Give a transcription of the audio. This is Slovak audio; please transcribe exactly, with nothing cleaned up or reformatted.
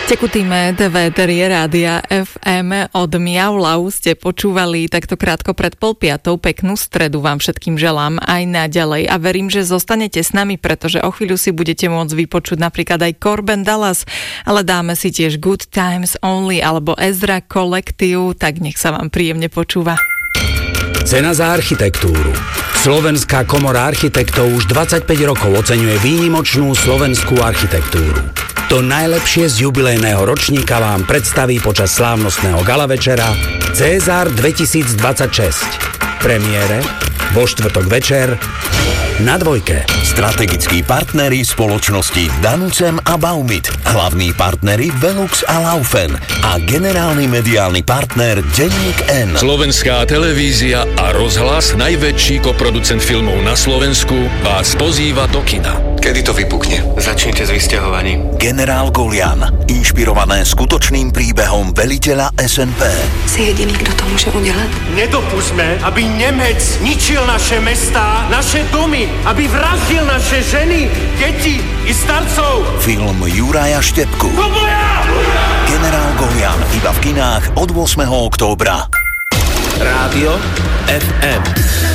Tekutý med v éteri Rádia ef em od Miaulau ste počúvali takto krátko pred pol piatou. Peknú stredu vám všetkým želám aj naďalej a verím, že zostanete s nami, pretože o chvíľu si budete môcť vypočuť napríklad aj Corbin Dallas, ale dáme si tiež Good Times Only alebo Ezra Collective, tak nech sa vám príjemne počúva. Cena za architektúru. Slovenská komora architektov už dvadsaťpäť rokov oceňuje výnimočnú slovenskú architektúru. To najlepšie z jubilejného ročníka vám predstaví počas slávnostného gala večera César dvetisícdvadsaťšesť. Premiére vo štvrtok večer na Dvojke. Strategickí partneri spoločnosti Danucem a Baumit, hlavní partneri Velux a Laufen a generálny mediálny partner Denník N. Slovenská televízia a rozhlas, najväčší koproducent filmov na Slovensku, vás pozýva do kina. Kedy to vypukne? Začnite s vysťahovaním. Generál Golian, inšpirované skutočným príbehom veliteľa es en pé. Si jediný, kto to môže udelať? Nedopustme, aby Nemec ničil naše mestá, naše domy, aby vraždil naše ženy, deti i starcov. Film Juraja Štepku. Generál Golian iba v kinách od ôsmeho októbra. Rádio ef em